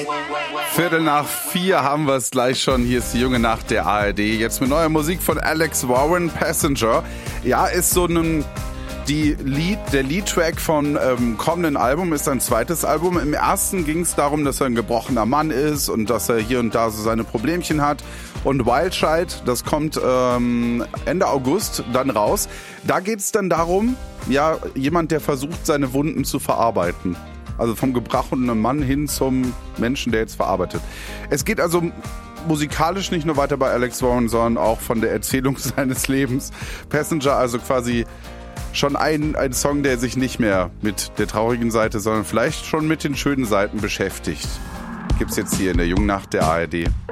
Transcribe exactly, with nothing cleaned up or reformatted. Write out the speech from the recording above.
Viertel nach vier haben wir es gleich schon. Hier ist die junge Nacht der A R D. Jetzt mit neuer Musik von Alex Warren, Passenger. Ja, ist so ein... Die Lied, der Lead-Track vom ähm, kommenden Album ist sein zweites Album. Im ersten ging es darum, dass er ein gebrochener Mann ist und dass er hier und da so seine Problemchen hat. Und Wild Child, das kommt ähm, Ende August dann raus. Da geht es dann darum, ja, jemand, der versucht, seine Wunden zu verarbeiten. Also vom gebrochenen Mann hin zum Menschen, der jetzt verarbeitet. Es geht also musikalisch nicht nur weiter bei Alex Warren, sondern auch von der Erzählung seines Lebens. Passenger, also quasi schon ein, ein Song, der sich nicht mehr mit der traurigen Seite, sondern vielleicht schon mit den schönen Seiten beschäftigt. Gibt's jetzt hier in der jungen Nacht der A R D.